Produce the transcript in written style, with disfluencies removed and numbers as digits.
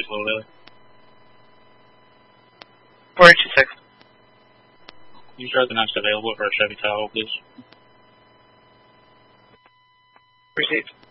Little Lily. 426. You sure the next available for a Chevy Tahoe, please? Received.